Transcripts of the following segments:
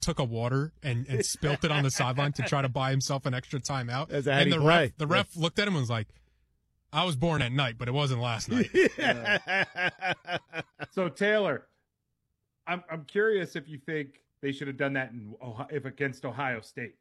took a water and spilt it on the sideline to try to buy himself an extra timeout. And the ref looked at him and was like, I was born at night, but it wasn't last night. So, Taylor, I'm curious if you think they should have done that if against Ohio State.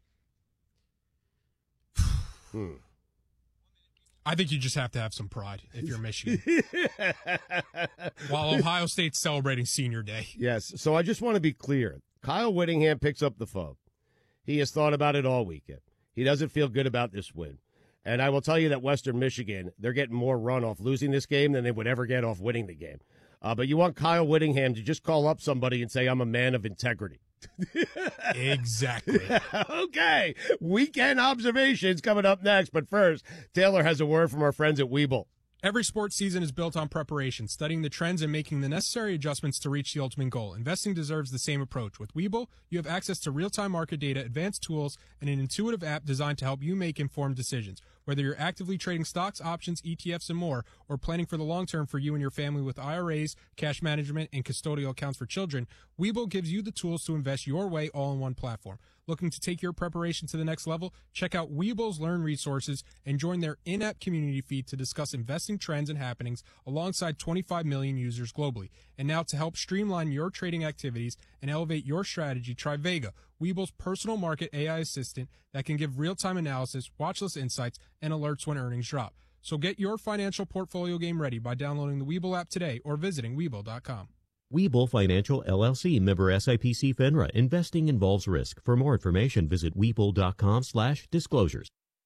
I think you just have to have some pride if you're Michigan. While Ohio State's celebrating senior day. Yes, so I just want to be clear. Kyle Whittingham picks up the phone. He has thought about it all weekend. He doesn't feel good about this win. And I will tell you that Western Michigan, they're getting more run off losing this game than they would ever get off winning the game. But you want Kyle Whittingham to just call up somebody and say, I'm a man of integrity. Exactly. Okay. Weekend observations coming up next. But first, Taylor has a word from our friends at Webull. Every sports season is built on preparation, studying the trends and making the necessary adjustments to reach the ultimate goal. Investing deserves the same approach. With Webull, you have access to real-time market data, advanced tools, and an intuitive app designed to help you make informed decisions. Whether you're actively trading stocks, options, ETFs, and more, or planning for the long term for you and your family with IRAs, cash management, and custodial accounts for children, Webull gives you the tools to invest your way all in one platform. Looking to take your preparation to the next level? Check out Webull's Learn resources and join their in-app community feed to discuss investing trends and happenings alongside 25 million users globally. And now to help streamline your trading activities and elevate your strategy, try Vega, Webull's personal market AI assistant that can give real-time analysis, watchlist insights, and alerts when earnings drop. So get your financial portfolio game ready by downloading the Webull app today or visiting Webull.com. Webull Financial LLC, member SIPC FINRA. Investing involves risk. For more information, visit Webull.com/disclosures.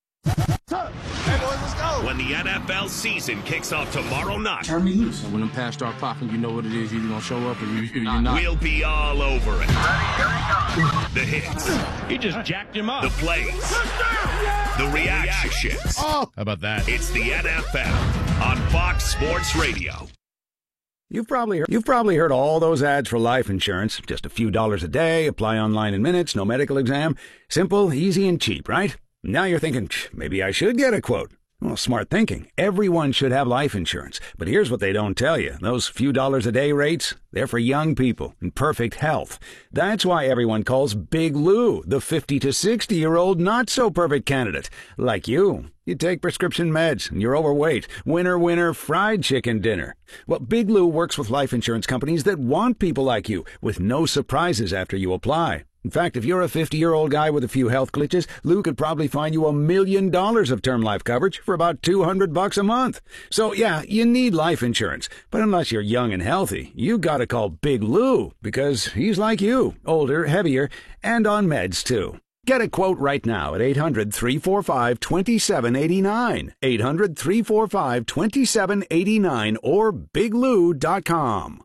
When the NFL season kicks off tomorrow night, turn me loose. When them pass start popping, you know what it is. You're going to show up or you're not. We'll be all over it. The hits. He just jacked him up. The plays. The reactions. Oh, how about that? It's the NFL on Fox Sports Radio. You've probably heard all those ads for life insurance. Just a few dollars a day, apply online in minutes, no medical exam. Simple, easy, and cheap, right? Now you're thinking, maybe I should get a quote. Well, smart thinking. Everyone should have life insurance. But here's what they don't tell you. Those few dollars a day rates, they're for young people in perfect health. That's why everyone calls Big Lou the 50 to 60-year-old not-so-perfect candidate. Like you. You take prescription meds and you're overweight. Winner, winner, fried chicken dinner. Well, Big Lou works with life insurance companies that want people like you with no surprises after you apply. In fact, if you're a 50-year-old guy with a few health glitches, Lou could probably find you $1 million of term life coverage for about $200 a month. So, yeah, you need life insurance. But unless you're young and healthy, you gotta call Big Lou because he's like you, older, heavier, and on meds, too. Get a quote right now at 800-345-2789, 800-345-2789, or biglou.com.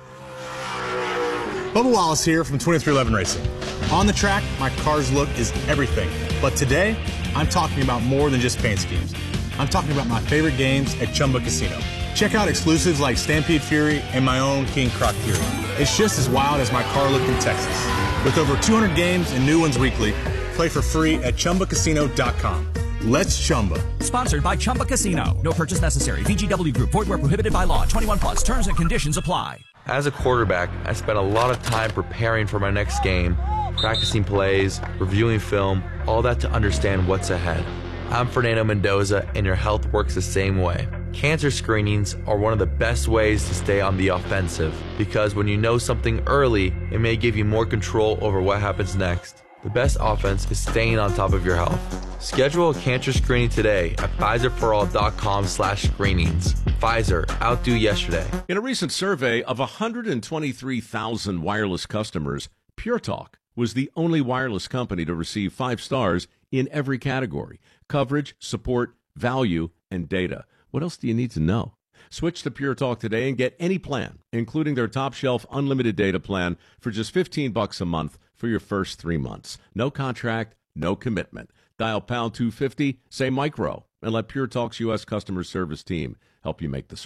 Bubba Wallace here from 2311 Racing. On the track, my car's look is everything. But today, I'm talking about more than just paint schemes. I'm talking about my favorite games at Chumba Casino. Check out exclusives like Stampede Fury and my own King Croc Fury. It's just as wild as my car look in Texas. With over 200 games and new ones weekly, play for free at ChumbaCasino.com. Let's Chumba. Sponsored by Chumba Casino. No purchase necessary. VGW Group. Void where prohibited by law. 21 plus. Terms and conditions apply. As a quarterback, I spent a lot of time preparing for my next game, practicing plays, reviewing film, all that to understand what's ahead. I'm Fernando Mendoza, and your health works the same way. Cancer screenings are one of the best ways to stay on the offensive, because when you know something early, it may give you more control over what happens next. The best offense is staying on top of your health. Schedule a cancer screening today at Pfizerforall.com/screenings. Pfizer, outdo yesterday. In a recent survey of 123,000 wireless customers, Pure Talk was the only wireless company to receive 5 stars in every category: coverage, support, value, and data. What else do you need to know? Switch to Pure Talk today and get any plan, including their top shelf unlimited data plan for just $15 a month for your first 3 months. No contract, no commitment. Dial pound 250, say micro, and let Pure Talk's U.S. customer service team help you make the switch.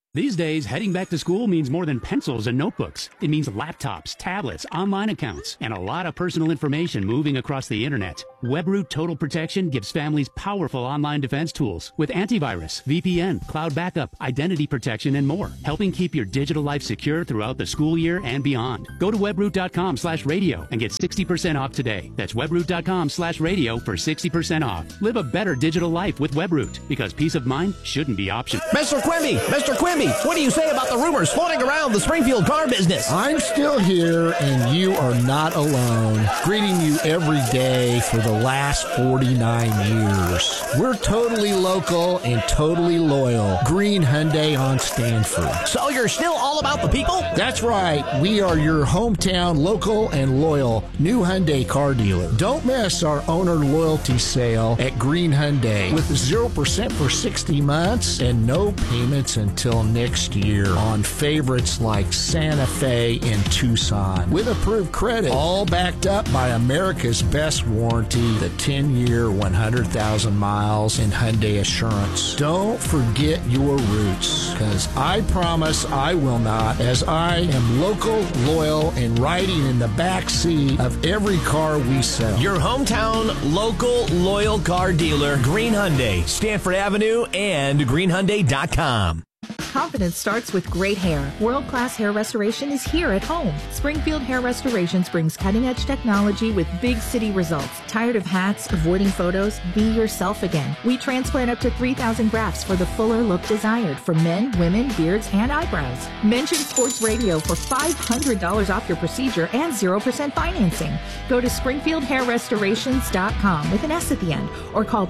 These days, heading back to school means more than pencils and notebooks. It means laptops, tablets, online accounts, and a lot of personal information moving across the internet. WebRoot Total Protection gives families powerful online defense tools with antivirus, VPN, cloud backup, identity protection, and more, helping keep your digital life secure throughout the school year and beyond. Go to webroot.com/radio and get 60% off today. That's webroot.com/radio for 60% off. Live a better digital life with WebRoot, because peace of mind shouldn't be optional. Mr. Quimby, what do you say about the rumors floating around the Springfield car business? I'm still here, and you are not alone. Greeting you every day for the last 49 years. We're totally local and totally loyal. Green Hyundai on Stanford. So you're still all about the people? That's right. We are your hometown local and loyal new Hyundai car dealer. Don't miss our owner loyalty sale at Green Hyundai with 0% for 60 months and no payments until next year on favorites like Santa Fe and Tucson with approved credit, all backed up by America's best warranty, the 10-year, 100,000 miles in Hyundai Assurance. Don't forget your roots, because I promise I will not, as I am local, loyal, and riding in the back seat of every car we sell. Your hometown local loyal car dealer, Green Hyundai, Stanford Avenue, and greenhyundai.com. Confidence starts with great hair. World-class hair restoration is here at home. Springfield Hair Restorations brings cutting-edge technology with big city results. Tired of hats, avoiding photos? Be yourself again. We transplant up to 3,000 grafts for the fuller look desired for men, women, beards, and eyebrows. Mention Sports Radio for $500 off your procedure and 0% financing. Go to SpringfieldHairRestorations.com with an S at the end, or call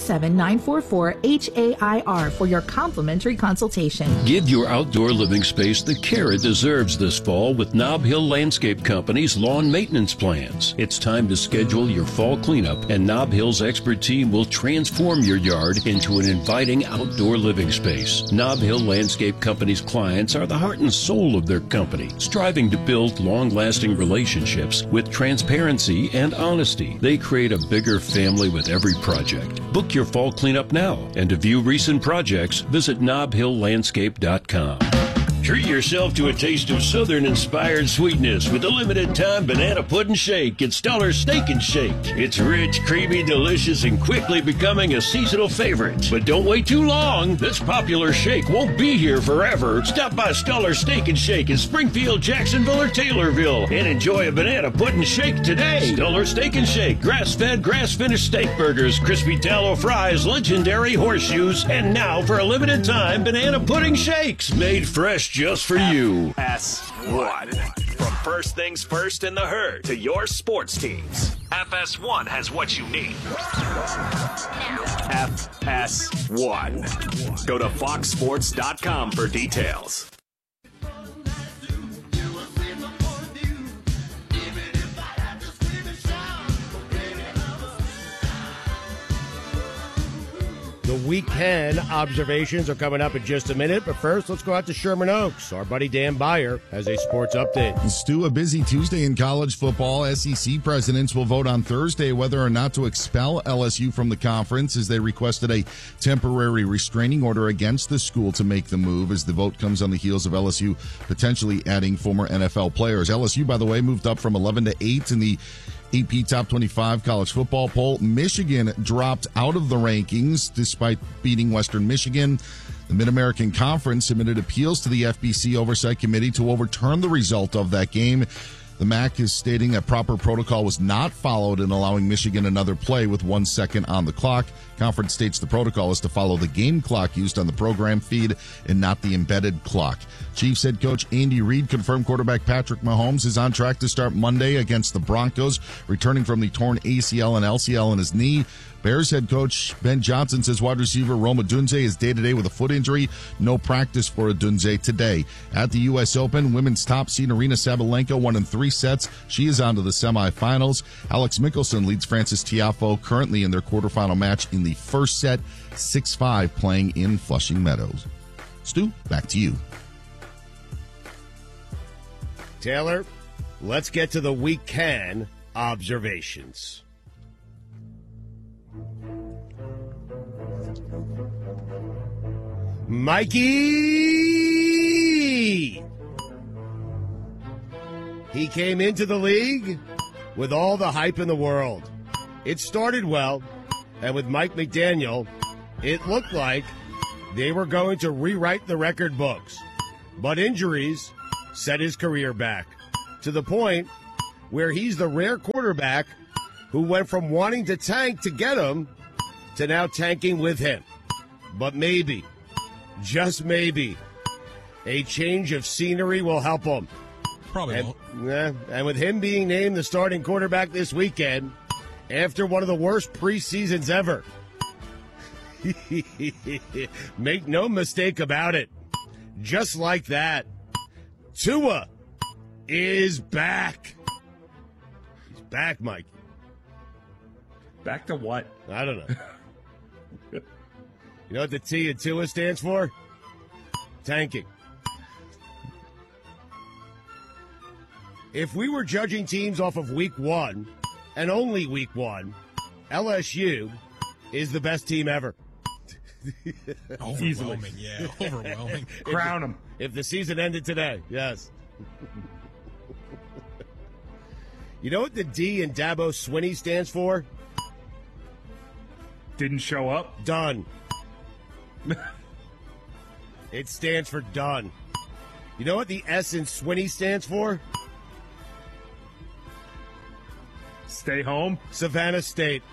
217-944-HAIR for your complimentary consultation. Give your outdoor living space the care it deserves this fall with Nob Hill Landscape Company's lawn maintenance plans. It's time to schedule your fall cleanup, and Nob Hill's expert team will transform your yard into an inviting outdoor living space. Nob Hill Landscape Company's clients are the heart and soul of their company, striving to build long-lasting relationships with transparency and honesty. They create a bigger family with every project. Book your fall cleanup now, and to view recent projects, visit NobHillLandscape.com. Treat yourself to a taste of Southern-inspired sweetness with a limited-time banana pudding shake at Stellar Steak and Shake. It's rich, creamy, delicious, and quickly becoming a seasonal favorite. But don't wait too long. This popular shake won't be here forever. Stop by Stellar Steak and Shake in Springfield, Jacksonville, or Taylorville and enjoy a banana pudding shake today. Stellar Steak and Shake, grass-fed, grass-finished steak burgers, crispy tallow fries, legendary horseshoes, and now for a limited time, banana pudding shakes made fresh just for you. FS1. From first things first in the herd to your sports teams, FS1 has what you need. FS1. Go to foxsports.com for details. The weekend observations are coming up in just a minute, but first, let's go out to Sherman Oaks. Our buddy Dan Beyer has a sports update. Stu, a busy Tuesday in college football. SEC presidents will vote on Thursday whether or not to expel LSU from the conference, as they requested a temporary restraining order against the school to make the move, as the vote comes on the heels of LSU potentially adding former NFL players. LSU, by the way, moved up from 11 to 8 in the AP Top 25 college football poll. Michigan dropped out of the rankings despite beating Western Michigan. The Mid-American Conference submitted appeals to the FBC Oversight Committee to overturn the result of that game. The MAC is stating that proper protocol was not followed in allowing Michigan another play with 1 second on the clock. Conference states the protocol is to follow the game clock used on the program feed and not the embedded clock. Chiefs head coach Andy Reid confirmed quarterback Patrick Mahomes is on track to start Monday against the Broncos, returning from the torn ACL and LCL in his knee. Bears head coach Ben Johnson says wide receiver Rome Odunze is day-to-day with a foot injury. No practice for Odunze today. At the U.S. Open, women's top seed Aryna Sabalenka won in 3 sets. She is on to the semifinals. Alex Mickelson leads Frances Tiafoe currently in their quarterfinal match in the first set, 6-5, playing in Flushing Meadows. Stu, back to you. Taylor, let's get to the weekend observations. Mikey He came into the league with all the hype in the world. It started well, and with Mike McDaniel, it looked like they were going to rewrite the record books. But injuries set his career back to the point where he's the rare quarterback who went from wanting to tank to get him to now tanking with him. But maybe, just maybe, a change of scenery will help him. Probably won't. And with him being named the starting quarterback this weekend, after one of the worst preseasons ever, make no mistake about it, just like that, Tua is back. He's back, Mike. Back to what? I don't know. You know what the T in Tua stands for? Tanking. If we were judging teams off of week 1, and only week 1, LSU is the best team ever. Overwhelming, yeah, overwhelming. Crown them. If the season ended today, yes. You know what the D in Dabo Swinney stands for? Didn't show up? Done. It stands for done. You know what the S in Swinney stands for? Stay home? Savannah State.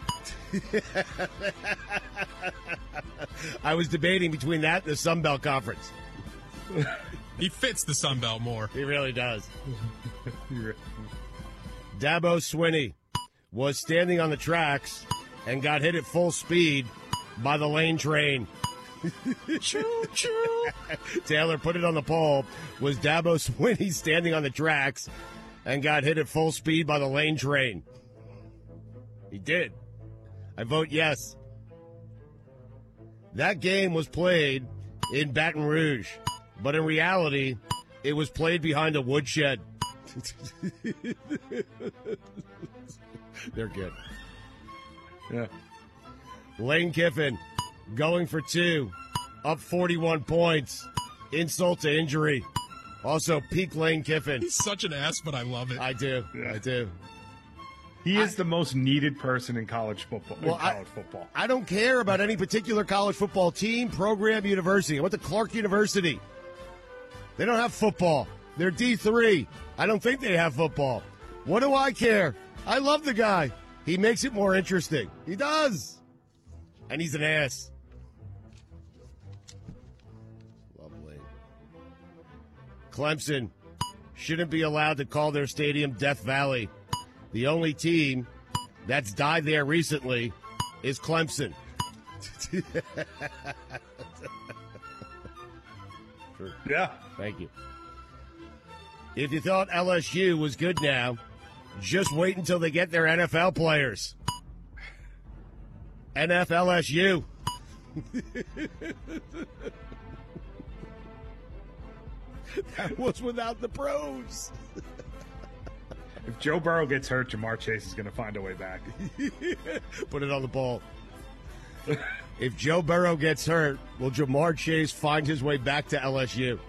I was debating between that and the Sun Belt Conference. He fits the Sun Belt more. He really does. Dabo Swinney was standing on the tracks and got hit at full speed by the lane train. Choo choo. Taylor put it on the poll. Was Dabo Swinney standing on the tracks and got hit at full speed by the lane train? He did. I vote yes. That game was played in Baton Rouge, but in reality, it was played behind a woodshed. They're good. Yeah. Lane Kiffin going for 2, up 41 points. Insult to injury. Also, peak Lane Kiffin. He's such an ass, but I love it. I do. Yeah. I do. He is the most needed person in college football. I don't care about any particular college football team, program, university. I went to Clark University. They don't have football. They're D3. I don't think they have football. What do I care? I love the guy. He makes it more interesting. He does. And he's an ass. Lovely. Clemson shouldn't be allowed to call their stadium Death Valley. The only team that's died there recently is Clemson. True. Yeah. Thank you. If you thought LSU was good now, just wait until they get their NFL players. NFLSU. That was without the pros. If Joe Burrow gets hurt, Jamar Chase is going to find a way back. Put it on the ball. If Joe Burrow gets hurt, will Jamar Chase find his way back to LSU?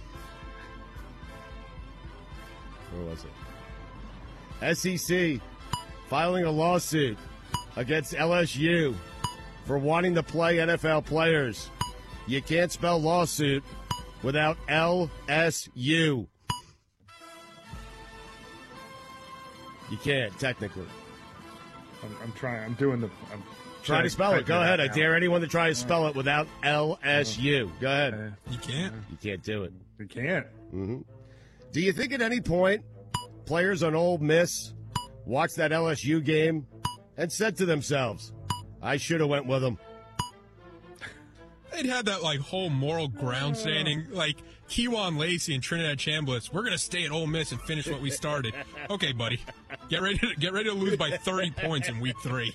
Where was it? SEC filing a lawsuit against LSU for wanting to play NFL players. You can't spell lawsuit without LSU. You can't, technically. I'm trying. I'm doing the. I'm trying to spell it. Go ahead. I dare anyone to try to spell it without LSU. Go ahead. You can't. You can't do it. You can't. Mm-hmm. Do you think at any point players on Ole Miss watched that LSU game and said to themselves, I should have went with them? They'd had that whole moral ground standing, Keewan Lacey and Trinidad Chambliss. We're gonna stay at Ole Miss and finish what we started. Okay, buddy, get ready to lose by 30 points in week 3.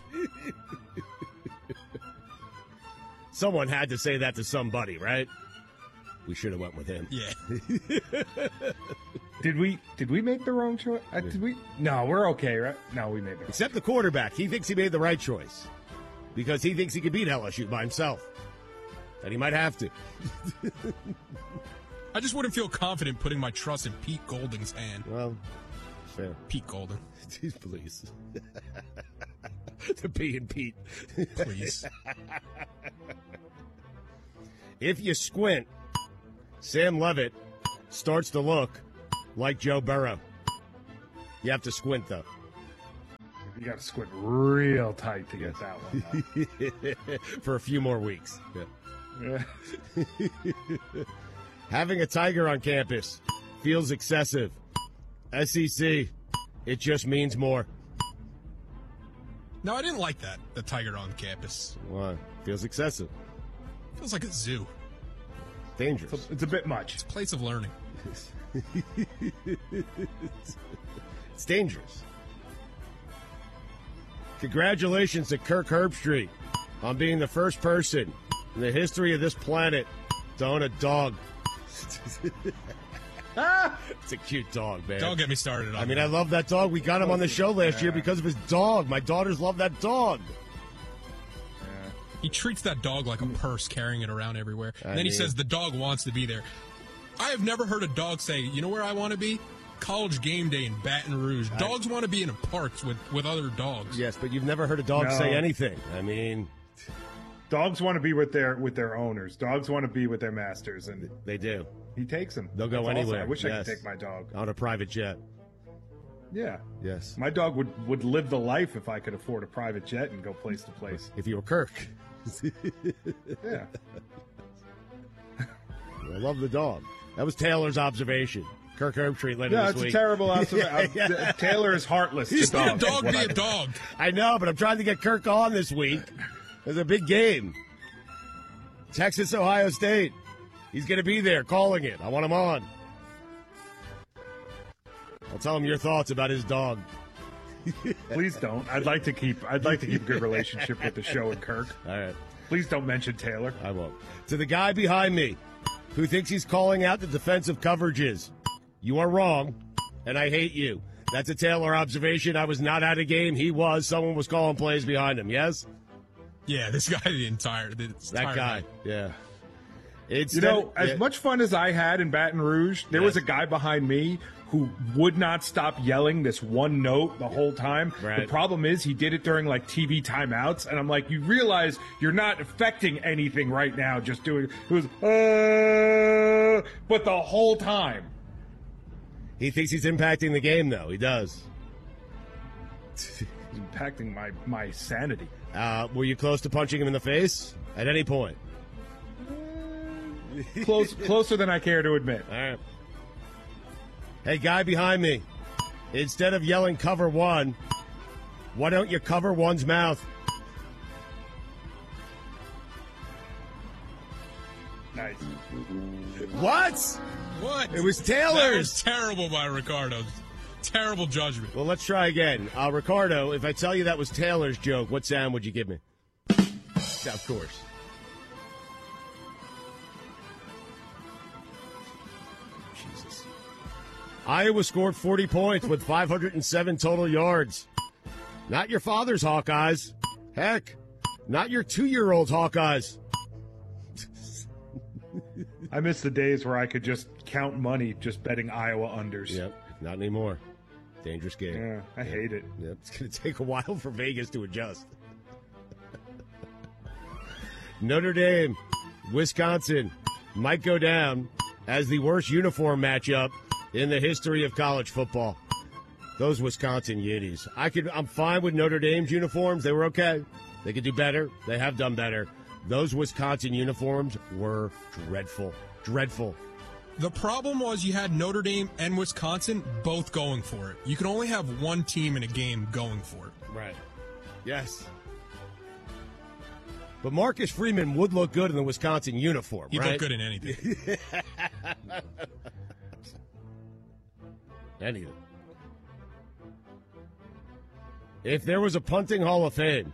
Someone had to say that to somebody, right? We should have went with him. Yeah. Did we make the wrong choice? Did we? No, we're okay, right? No, we made the wrong Except the quarterback. He thinks he made the right choice because he thinks he could beat LSU by himself. And he might have to. I just wouldn't feel confident putting my trust in Pete Golding's hand. Well, fair. Pete Golden. Please. The P and Pete. Please. If you squint, Sam Levitt starts to look like Joe Burrow. You have to squint, though. You got to squint real tight to get that one. For a few more weeks. Yeah. Having a tiger on campus feels excessive. SEC, it just means more. No, I didn't like that, the tiger on campus. Why? Feels excessive. Feels like a zoo. Dangerous. It's a bit much. It's a place of learning. It's dangerous. Congratulations to Kirk Herbstreit on being the first person in the history of this planet to own a dog. It's a cute dog, man. Don't get me started on I mean, that. I love that dog. We got him on the show last year because of his dog. My daughters love that dog. He treats that dog like a purse, carrying it around everywhere. And then he says the dog wants to be there. I have never heard a dog say, you know where I want to be? College game day in Baton Rouge. Dogs want to be in parks with other dogs. Yes, but you've never heard a dog say anything. I mean, dogs want to be with their owners. Dogs want to be with their masters, and they do. He takes them. They'll go That's anywhere. awesome. I wish I Yes. could take my dog on a private jet. Yeah. Yes. My dog would live the life if I could afford a private jet and go place to place. If you were Kirk. Yeah. I love the dog. That was Taylor's observation. Kirk Herbstreit later this it's week. a terrible observation. Taylor is heartless. He's to not a dogs, dog, is be what a dog. I know, but I'm trying to get Kirk on this week. There's a big game. Texas, Ohio State. He's going to be there calling it. I want him on. I'll tell him your thoughts about his dog. Please don't. I'd like to keep a good relationship with the show and Kirk. All right. Please don't mention Taylor. I won't. To the guy behind me who thinks he's calling out the defensive coverages, you are wrong, and I hate you. That's a Taylor observation. I was not at a game. He was. Someone was calling plays behind him. Yes? Yeah, this guy, that guy. Yeah. It's as much fun as I had in Baton Rouge, there was a guy behind me who would not stop yelling this one note the whole time. Right. The problem is he did it during like TV timeouts, and I'm like, you realize you're not affecting anything right now, just doing it was but the whole time. He thinks he's impacting the game, though. He does. He's impacting my sanity. Were you close to punching him in the face at any point? Closer than I care to admit. All right. Hey, guy behind me, instead of yelling cover one, why don't you cover one's mouth? Nice. What? What? It was That Taylor's. was terrible by Ricardo. Terrible judgment. Well, let's try again. Ricardo, if I tell you that was Taylor's joke, what sound would you give me? Of course. Jesus. Iowa scored 40 points with 507 total yards. Not your father's Hawkeyes. Heck, not your 2-year-old Hawkeyes. I miss the days where I could just count money just betting Iowa unders. Yep, not anymore. Dangerous game. Yeah, I hate it. Yep, it's going to take a while for Vegas to adjust. Notre Dame, Wisconsin might go down as the worst uniform matchup in the history of college football. Those Wisconsin Yetis. I'm fine with Notre Dame's uniforms. They were okay. They could do better. They have done better. Those Wisconsin uniforms were dreadful. Dreadful. The problem was you had Notre Dame and Wisconsin both going for it. You can only have one team in a game going for it. Right. Yes. But Marcus Freeman would look good in the Wisconsin uniform, He'd right? look good in anything. Anything. If there was a punting Hall of Fame,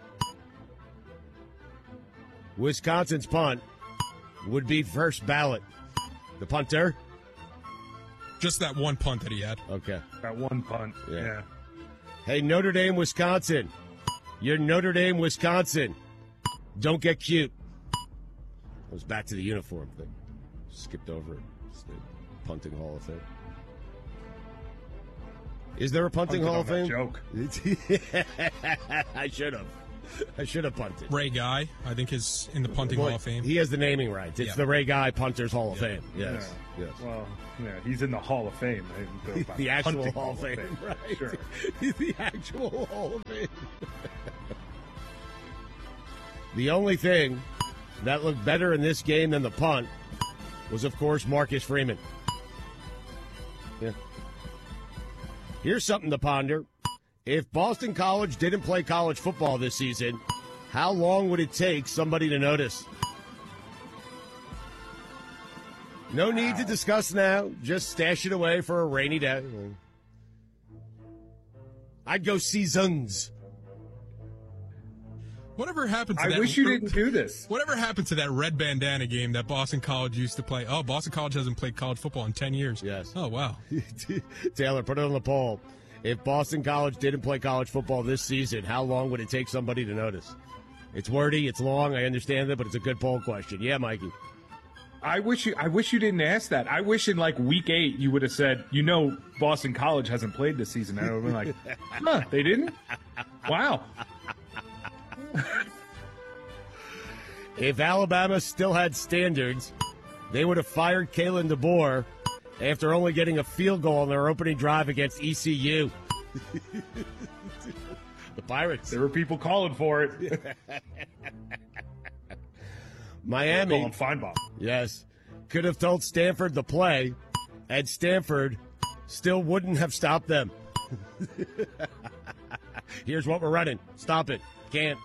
Wisconsin's punt would be first ballot. The punter? Just that one punt that he had. Okay. That one punt. Yeah. Hey, Notre Dame, Wisconsin. You're Notre Dame, Wisconsin. Don't get cute. I was back to the uniform thing. Skipped over it. It's the punting Hall of Fame. Is there a punting Hall of Fame? Joke. I should have punted. Ray Guy, I think, is in the punting Hall of Fame. He has the naming rights. It's the Ray Guy Punters Hall of Fame. Yes. Yeah. Yes. Well, yeah, he's in the Hall of Fame. The actual Hall of Fame. Right. Sure. The actual Hall of Fame. The only thing that looked better in this game than the punt was, of course, Marcus Freeman. Yeah. Here's something to ponder. If Boston College didn't play college football this season, how long would it take somebody to notice? No need to discuss now. Just stash it away for a rainy day. I'd go seasons. Whatever happened to that? I wish you didn't do this. Whatever happened to that red bandana game that Boston College used to play? Oh, Boston College hasn't played college football in 10 years. Yes. Oh, wow. Taylor, put it on the poll. If Boston College didn't play college football this season, how long would it take somebody to notice? It's wordy, it's long, I understand that, but it's a good poll question. Yeah, Mikey. I wish you didn't ask that. I wish in like week 8 you would have said, Boston College hasn't played this season. And I would have been like, huh, they didn't? Wow. If Alabama still had standards, they would have fired Kalen DeBoer after only getting a field goal on their opening drive against ECU. The Pirates. There were people calling for it. Miami. Calling Feinbaum. Yes. Could have told Stanford to play, and Stanford still wouldn't have stopped them. Here's what we're running. Stop it. Can't.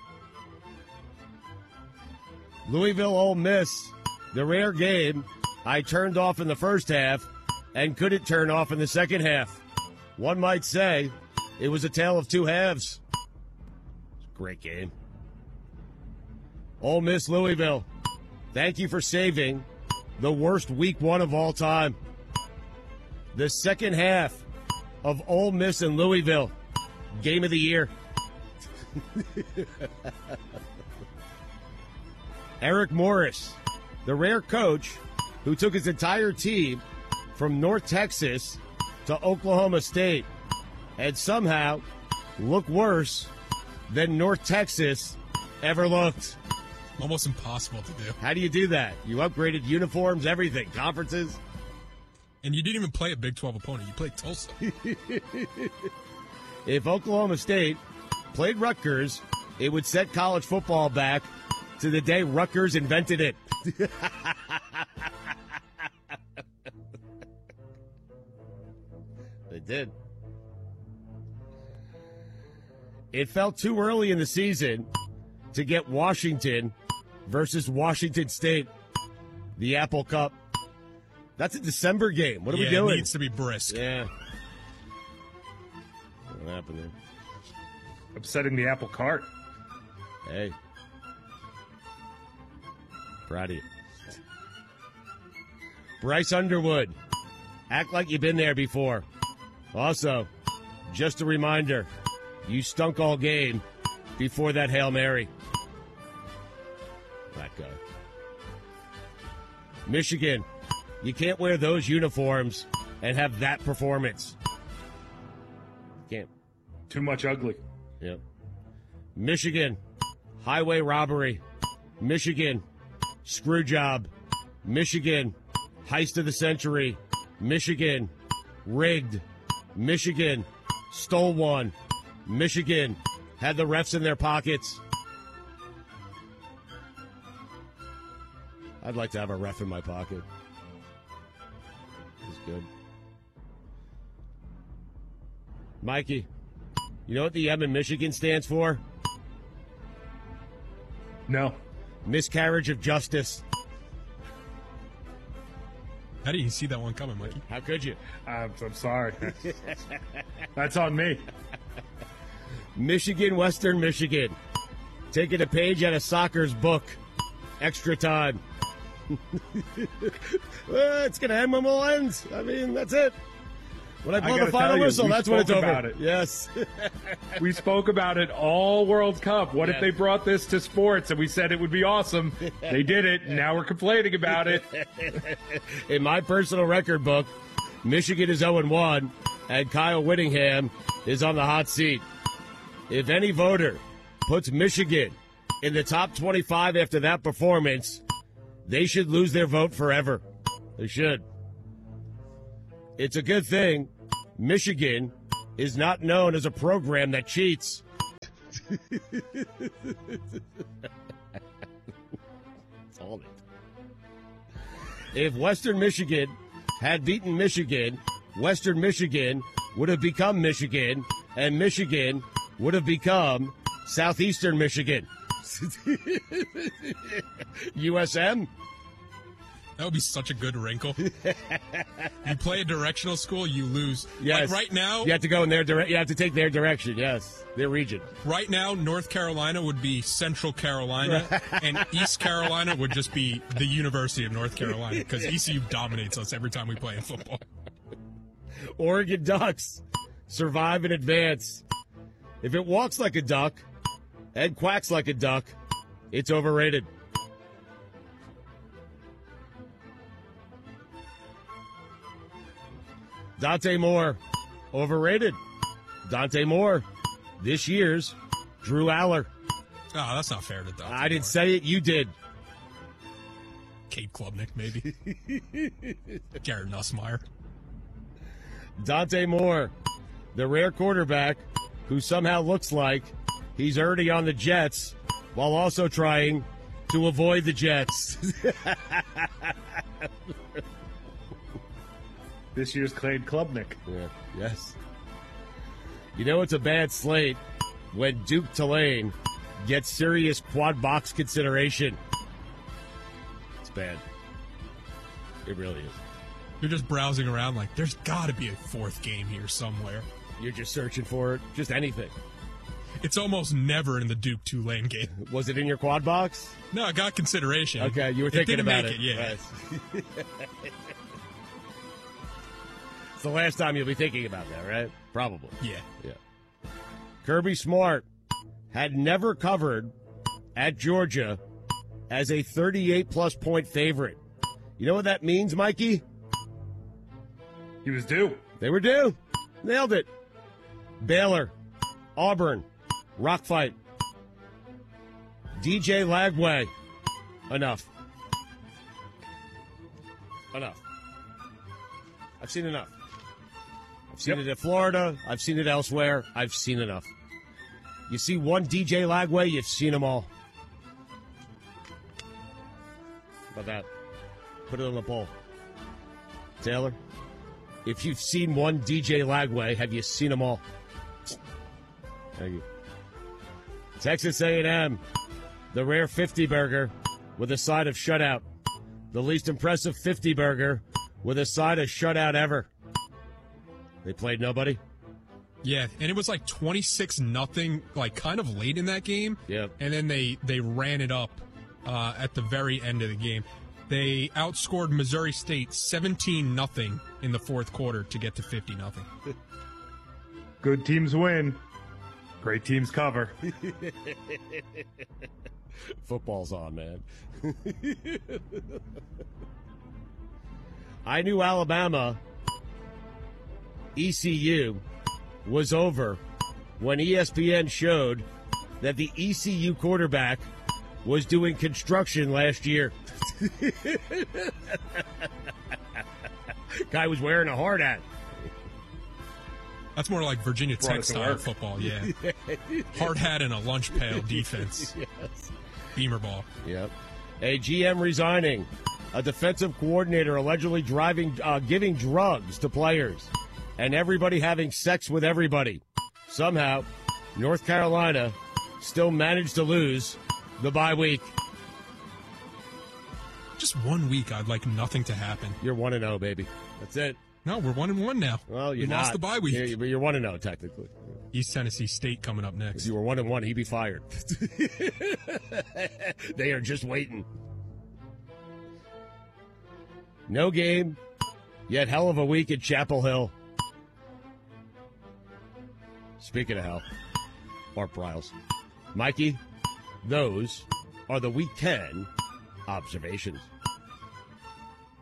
Louisville Ole Miss, the rare game I turned off in the first half and couldn't turn off in the second half. One might say it was a tale of two halves. Great game. Ole Miss Louisville, thank you for saving the worst week 1 of all time. The second half of Ole Miss and Louisville, game of the year. Eric Morris, the rare coach who took his entire team from North Texas to Oklahoma State and somehow looked worse than North Texas ever looked. Almost impossible to do. How do you do that? You upgraded uniforms, everything, conferences. And you didn't even play a Big 12 opponent. You played Tulsa. If Oklahoma State played Rutgers, it would set college football back to the day Rutgers invented it. They did. It felt too early in the season to get Washington versus Washington State. The Apple Cup. That's a December game. What are we doing? It needs to be brisk. Yeah. What happened there? Upsetting the apple cart. Hey. Proud of you. Bryce Underwood. Act like you've been there before. Also, just a reminder, you stunk all game before that Hail Mary. That guy. Michigan. You can't wear those uniforms and have that performance. Can't. Too much ugly. Yep. Michigan. Highway robbery. Michigan. Screw job. Michigan. Heist of the century. Michigan. Rigged. Michigan. Stole one. Michigan. Had the refs in their pockets. I'd like to have a ref in my pocket. That's good. Mikey, you know what the M in Michigan stands for? No. Miscarriage of justice. How did you see that one coming, Mikey? How could you? I'm sorry. That's on me. Michigan, Western Michigan. Taking a page out of soccer's book. Extra time. Well, it's going to end when we'll end. I mean, that's it. When I blow the final whistle, that's when it's over. Yes. We spoke about it all World Cup. What if they brought this to sports and we said it would be awesome? They did it. Now we're complaining about it. In my personal record book, Michigan is 0-1. and Kyle Whittingham is on the hot seat. If any voter puts Michigan in the top 25 after that performance, they should lose their vote forever. They should. It's a good thing Michigan is not known as a program that cheats. If Western Michigan had beaten Michigan, Western Michigan would have become Michigan, and Michigan would have become Southeastern Michigan. USM? That would be such a good wrinkle. You play a directional school, you lose. Yes. Like right now, you have to go in their direction. You have to take their direction. Yes, their region. Right now, North Carolina would be Central Carolina, and East Carolina would just be the University of North Carolina because ECU dominates us every time we play in football. Oregon Ducks survive and advance. If it walks like a duck and quacks like a duck, it's overrated. Dante Moore, overrated. Dante Moore, this year's Drew Aller. Oh, that's not fair to Dante I didn't say it, you did. Cade Klubnik, maybe. Jared Nussmeier. Dante Moore, the rare quarterback who somehow looks like he's already on the Jets while also trying to avoid the Jets. This year's Cade Klubnik. Yeah. Yes. You know it's a bad slate when Duke Tulane gets serious quad box consideration. It's bad. It really is. You're just browsing around like, there's got to be a fourth game here somewhere. You're just searching for it. Just anything. It's almost never in the Duke Tulane game. Was it in your quad box? No, it got consideration. Okay, you were thinking about it. Yeah. Right. It's the last time you'll be thinking about that, right? Probably. Yeah. Kirby Smart had never covered at Georgia as a 38-plus point favorite. You know what that means, Mikey? He was due. They were due. Nailed it. Baylor, Auburn, Rock Fight, DJ Lagway. Enough. I've seen enough. I've seen it at Florida. I've seen it elsewhere. I've seen enough. You see one DJ Lagway, you've seen them all. How about that? Put it on the poll. Taylor, if you've seen one DJ Lagway, have you seen them all? Thank you. Texas A&M, the rare 50 burger with a side of shutout. The least impressive 50 burger with a side of shutout ever. They played nobody. Yeah, and it was like 26-0, like kind of late in that game. Yep. And then they ran it up at the very end of the game. They outscored Missouri State 17-0 in the fourth quarter to get to 50-0. Good teams win. Great teams cover. Football's on, man. I knew Alabama, ECU, was over when ESPN showed that the ECU quarterback was doing construction last year. Guy was wearing a hard hat. That's more like Virginia Tech style football, yeah. Hard hat and a lunch pail defense. Yes. Beamer ball. Yep. A GM resigning. A defensive coordinator allegedly giving drugs to players. And everybody having sex with everybody. Somehow, North Carolina still managed to lose the bye week. Just 1 week, I'd like nothing to happen. You're 1-0, baby. That's it. No, we're 1-1 now. Well, you're we lost the bye week. Yeah, but you're 1-0 technically. East Tennessee State coming up next. If you were 1-1, he'd be fired. They are just waiting. No game, yet hell of a week at Chapel Hill. Speaking of hell, Bart Briles. Mikey, those are the Week 10 observations.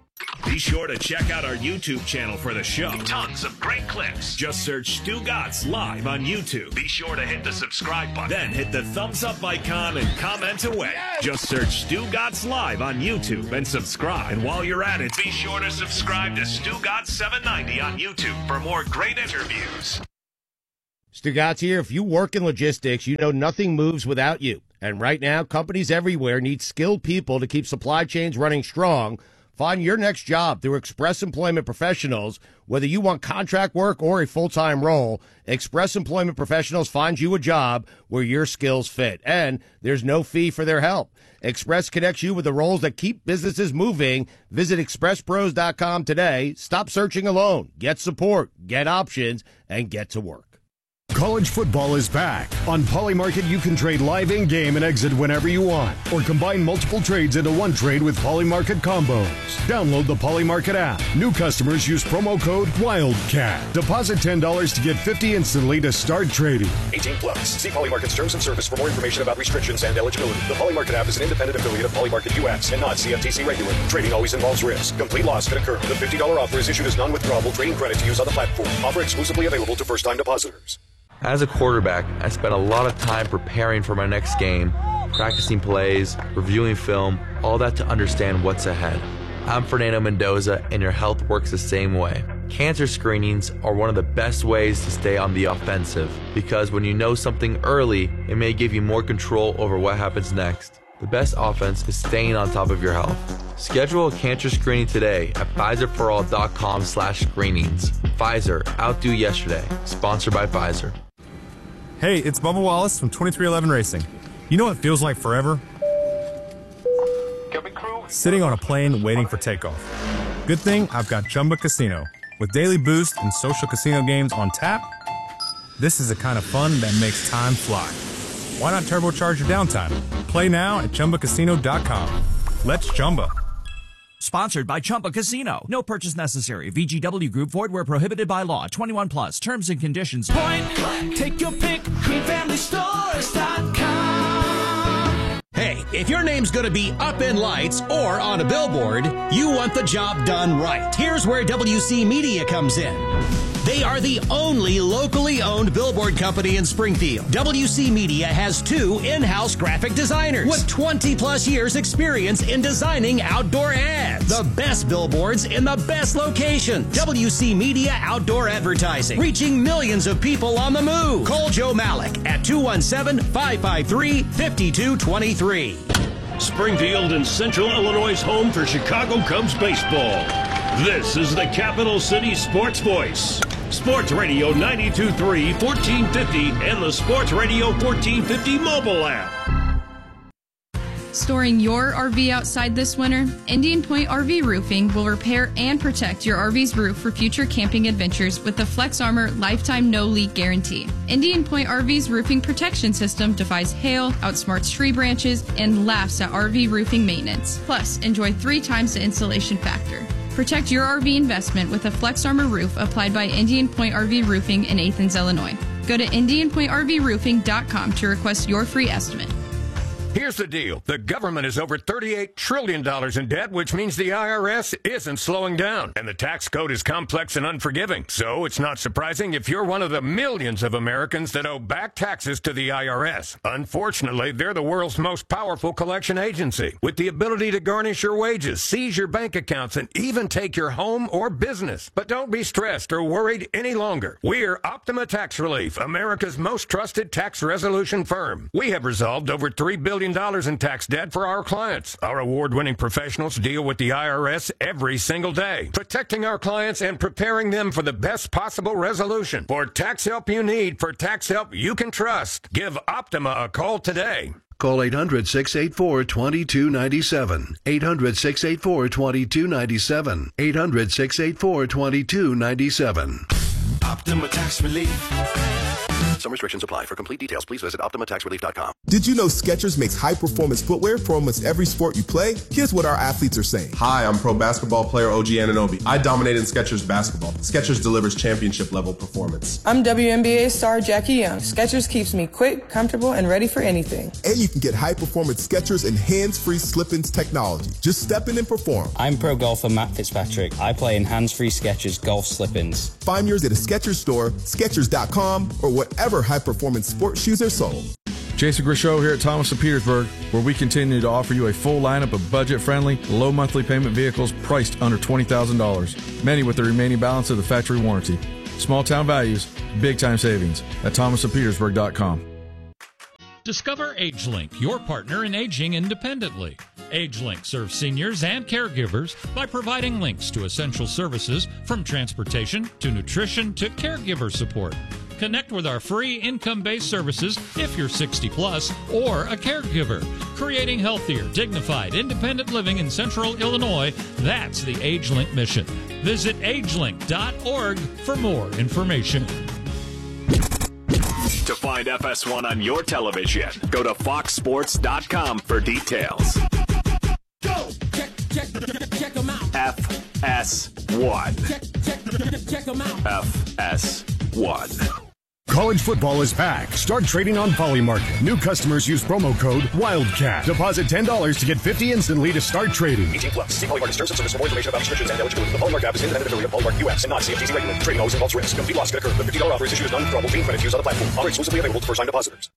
Be sure to check out our YouTube channel for the show. Tons of great clips. Just search Stu Gatz Live on YouTube. Be sure to hit the subscribe button. Then hit the thumbs up icon and comment away. Yes! Just search Stu Gatz Live on YouTube and subscribe. And while you're at it, be sure to subscribe to Stu Gatz 790 on YouTube for more great interviews. Stu Gatz here. If you work in logistics, you know nothing moves without you. And right now, companies everywhere need skilled people to keep supply chains running strong. Find your next job through Express Employment Professionals. Whether you want contract work or a full-time role, Express Employment Professionals finds you a job where your skills fit. And there's no fee for their help. Express connects you with the roles that keep businesses moving. Visit expresspros.com today. Stop searching alone. Get support, get options, and get to work. College football is back. On Polymarket, you can trade live in-game and exit whenever you want, or combine multiple trades into one trade with Polymarket combos. Download the Polymarket app. New customers use promo code WILDCAT. Deposit $10 to get $50 instantly to start trading. 18 plus. See Polymarket's terms and service for more information about restrictions and eligibility. The Polymarket app is an independent affiliate of Polymarket US and not CFTC regulated. Trading always involves risk. Complete loss could occur. The $50 offer is issued as non-withdrawable trading credit to use on the platform. Offer exclusively available to first-time depositors. As a quarterback, I spent a lot of time preparing for my next game, practicing plays, reviewing film, all that to understand what's ahead. I'm Fernando Mendoza, and your health works the same way. Cancer screenings are one of the best ways to stay on the offensive, because when you know something early, it may give you more control over what happens next. The best offense is staying on top of your health. Schedule a cancer screening today at PfizerForAll.com/screenings. Pfizer, outdo yesterday. Sponsored by Pfizer. Hey, it's Bubba Wallace from 2311 Racing. You know what feels like forever? Sitting on a plane waiting for takeoff. Good thing I've got Chumba Casino. With daily boost and social casino games on tap, this is the kind of fun that makes time fly. Why not turbocharge your downtime? Play now at ChumbaCasino.com. Let's Chumba. Sponsored by Chumba Casino. No purchase necessary. VGW Group. Void where prohibited by law. 21 plus. Terms and conditions. Point blank. Take your pick. GreenFamilyStores.com. Hey, if your name's going to be up in lights or on a billboard, you want the job done right. Here's where WC Media comes in. They are the only locally owned billboard company in Springfield. WC Media has 2 in-house graphic designers with 20-plus years experience in designing outdoor ads. The best billboards in the best locations. WC Media Outdoor Advertising, reaching millions of people on the move. Call Joe Malik at 217-553-5223. Springfield and Central Illinois' home for Chicago Cubs baseball. This is the Capital City Sports Voice. Sports Radio 92.3, 1450, and the Sports Radio 1450 mobile app. Storing your RV outside this winter? Indian Point RV Roofing will repair and protect your RV's roof for future camping adventures with the Flex Armor Lifetime No Leak Guarantee. Indian Point RV's roofing protection system defies hail, outsmarts tree branches, and laughs at RV roofing maintenance. Plus, enjoy 3 times the insulation factor. Protect your RV investment with a Flex Armor roof applied by Indian Point RV Roofing in Athens, Illinois. Go to IndianPointRVRoofing.com to request your free estimate. Here's the deal. The government is over $38 trillion in debt, which means the IRS isn't slowing down. And the tax code is complex and unforgiving. So it's not surprising if you're one of the millions of Americans that owe back taxes to the IRS. Unfortunately, they're the world's most powerful collection agency, with the ability to garnish your wages, seize your bank accounts, and even take your home or business. But don't be stressed or worried any longer. We're Optima Tax Relief, America's most trusted tax resolution firm. We have resolved over $3 billion in tax debt for our clients. Our award-winning professionals deal with the IRS every single day, protecting our clients and preparing them for the best possible resolution. For tax help you need, for tax help you can trust, give Optima a call today. Call 800-684-2297. 800-684-2297. 800-684-2297. Optima Tax Relief. Some restrictions apply. For complete details, please visit OptimaTaxRelief.com. Did you know Skechers makes high-performance footwear for almost every sport you play? Here's what our athletes are saying. Hi, I'm pro basketball player OG Anunoby. I dominate in Skechers basketball. Skechers delivers championship-level performance. I'm WNBA star Jackie Young. Skechers keeps me quick, comfortable, and ready for anything. And you can get high-performance Skechers and hands-free slip-ins technology. Just step in and perform. I'm pro golfer Matt Fitzpatrick. I play in hands-free Skechers golf slip-ins. Find yours at a Skechers store, Skechers.com, or whatever high-performance sports shoes are sold. Jason Grishow here at Thomas of Petersburg, where we continue to offer you a full lineup of budget-friendly, low monthly payment vehicles priced under $20,000, many with the remaining balance of the factory warranty. Small town values, big time savings at thomasofpetersburg.com. Discover AgeLink, your partner in aging independently. AgeLink serves seniors and caregivers by providing links to essential services from transportation to nutrition to caregiver support. Connect with our free income-based services if you're 60 plus or a caregiver. Creating healthier, dignified, independent living in Central Illinois, that's the AgeLink mission. Visit agelink.org for more information. To find FS1 on your television, go to foxsports.com for details. Go! Check them out. FS1. Check them out. FS1. College football is back. Start trading on Polymarket. New customers use promo code WILDCAT. Deposit $10 to get $50 instantly to start trading. 18 plus. See Polymarket terms and service for more information about restrictions and eligibility. The Polymarket app is an independent affiliate of Polymarket US and not CFTC regulated. Trading always involves risk. Complete loss could occur. The $50 offer is issued as non-withdrawable clean credit used on the platform. Offer exclusively available to first-time depositors.